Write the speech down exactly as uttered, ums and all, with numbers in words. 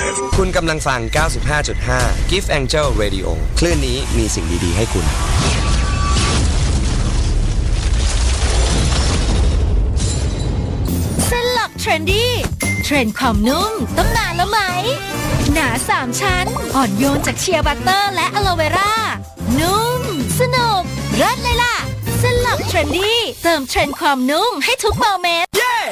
คุณกำลังฟัง เก้าสิบห้าจุดห้า Gift Angel Radio คลื่นนี้มีสิ่งดีๆให้คุณเส้นหลักเทรนดี้เทรนด์ความนุ่มต้องนานแล้วไหมหนาสามชั้นอ่อนโยนจากเชียร์บัตเตอร์และอะโลเวรานุ่มสนุกเลิศเลยล่ะเส้นหลักเทรนดี้เติมเทรนด์ความนุ่มให้ทุกโมเมนต์